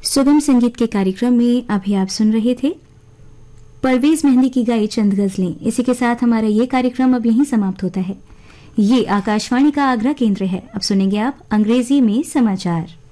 सुगम संगीत के कार्यक्रम में अभी आप सुन रहे थे परवेज मेहंदी की गाई चंद गजलें। इसी के साथ हमारा ये कार्यक्रम अब यहीं समाप्त होता है। ये आकाशवाणी का आगरा केंद्र है। अब सुनेंगे आप अंग्रेजी में समाचार।